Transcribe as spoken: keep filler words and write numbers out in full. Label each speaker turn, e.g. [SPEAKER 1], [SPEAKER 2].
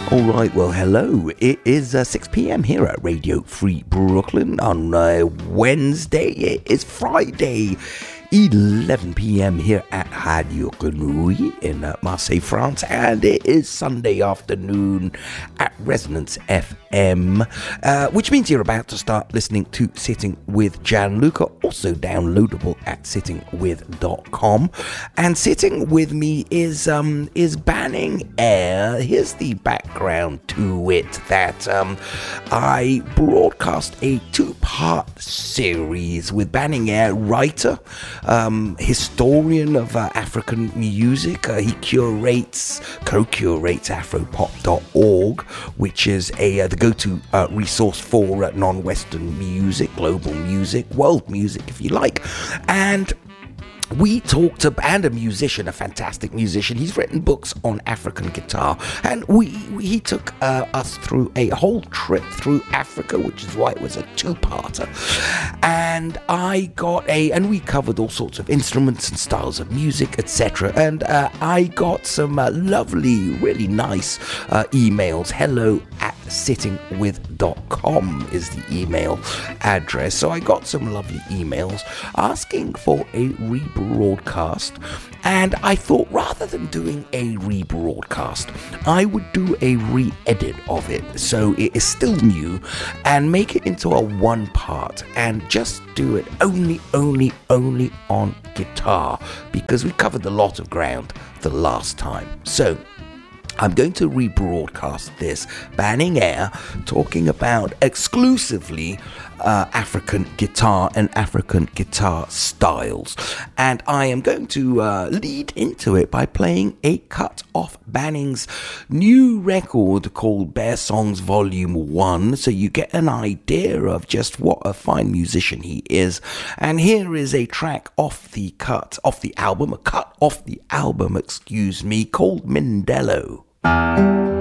[SPEAKER 1] All right, well, hello. It is uh, six p.m. here at Radio Free Brooklyn on uh, Wednesday. It is Friday, eleven p.m. here at Radio Grenouille in uh, Marseille, France. And it is Sunday afternoon at Resonance F M, uh, which means you're about to start listening to Sitting with Gianluca, also downloadable at sitting with dot com. And sitting with me is um is Banning Air. Here's the background to it, that um I broadcast a two-part series with Banning Air, writer, um historian of uh, African music. Uh, he curates, co-curates afropop dot org, which is a uh, the go-to uh, resource for uh, non-Western music, global music, world music, if you like. And we talked to, and a musician, a fantastic musician. He's written books on African guitar, and we, we he took uh, us through a whole trip through Africa, which is why it was a two-parter. And I got a, and we covered all sorts of instruments and styles of music, et cetera. And uh, I got some uh, lovely, really nice uh, emails. Hello at sitting with dot com is the email address. So I got some lovely emails asking for a rebroadcast, and I thought rather than doing a rebroadcast, I would do a re-edit of it so it is still new and make it into a one part and just do it only, only, only on guitar, because we covered a lot of ground the last time. So I'm going to rebroadcast this, Banning Air, talking about exclusively uh, African guitar and African guitar styles. And I am going to uh, lead into it by playing a cut off Banning's new record called Bear Songs Volume one, so you get an idea of just what a fine musician he is. And here is a track off the cut, off the album, a cut off the album, excuse me, called Mindelo.